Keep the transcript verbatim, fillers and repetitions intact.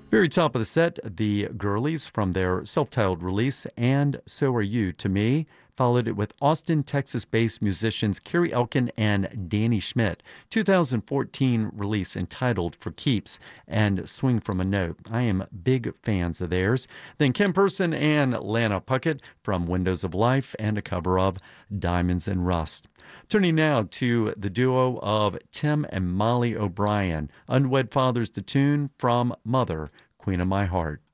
Very top of the set, the Girlies from their self-titled release, And So Are You to Me. Followed it with Austin, Texas-based musicians Carrie Elkin and Danny Schmidt. two thousand fourteen release entitled For Keeps and Swing From a Note. I am big fans of theirs. Then Kim Person and Lana Puckett from Windows of Life and a cover of Diamonds and Rust. Turning now to the duo of Tim and Molly O'Brien. Unwed Fathers to tune from Mother, Queen of My Heart.